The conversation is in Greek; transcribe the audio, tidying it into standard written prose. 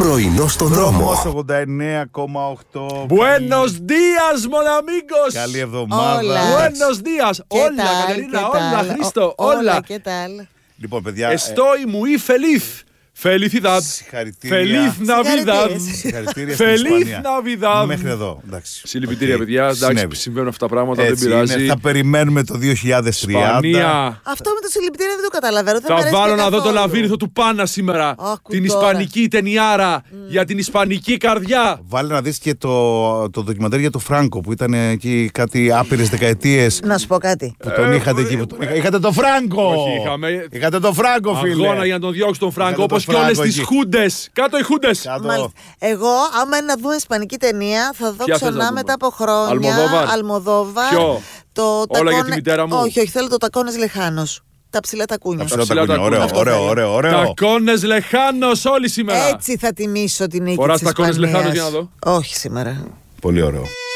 Πρωινό στο δρόμο. 89,8. Buenos días, mon amigos. Καλή εβδομάδα. Buenos días. Όλα, Κατερίνα, όλα, Χρήστο, όλα. ¿Qué tal? Λοιπόν, παιδιά. Estoy muy feliz. Felicidad. Συγχαρητήρια. Feliz Navidad. Συγχαρητήρια στην Feliz Ισπανία. Navidad. Μέχρι εδώ. Εντάξει. Συλληπιτήρια, Οκ. παιδιά. Εντάξει, Συνέβη. συμβαίνουν αυτά τα πράγματα, Έτσι δεν πειράζει. είναι. Θα περιμένουμε το 2030. Ισπανία. Αυτό με το συλληπιτήρια δεν το καταλαβαίνω. δεν μ' Θα αρέσει βάλω και να δω το καθόλου. λαβύρινθο του Πάνα σήμερα. Άκου Την τώρα. ισπανική ταινιάρα για την ισπανική καρδιά. Βάλε να δεις και το ντοκιμαντέρ για το Φράγκο που ήταν εκεί κάτι άπειρες δεκαετίες. Να σου πω κάτι. Που τον είχατε εκεί. Είχατε το Φράγκο! Όχι, είχαμε. Είχατε το Φράγκο, φίλε. Αγώνα για να τον διώξει τον Φράγκο, Είχατε όπως το και όλες Φράγκο τις εκεί. χούντες. Κάτω οι χούντες. Κάτω. Μάλιστα. Εγώ, άμα είναι να δούμε ισπανική ταινία, θα δω Ποια θες να ξανά δούμε? μετά από χρόνια. Αλμοδόβαρ. Αλμοδόβαρ. Ποιο? Το Όλα για τη μητέρα μου. Όχι, όχι, θέλω το Τακώνες Λεχάνος. Τα ψηλά τα κούνια. Ψηλά τα ψηλά κούνια. τα Ωραίο, κούνια. ωραίο, ωραίο, ωραίο. Τακώνες Λεχάνος όλοι σήμερα. Έτσι θα τιμήσω την νίκη Φοράς της τακώνες Ισπανίας. Λεχάνος για να δω. Όχι σήμερα. Πολύ ωραίο.